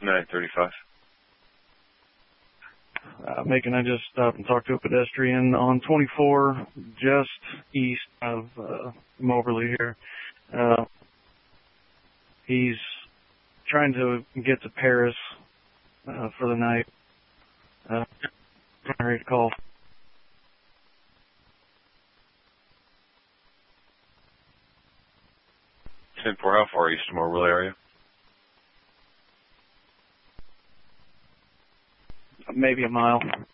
935. Macon, I just stopped and talked to a pedestrian on 24, just east of Moberly here. He's trying to get to Paris for the night. Ready to call. 10-4, how far east of Moberly area? Maybe a mile.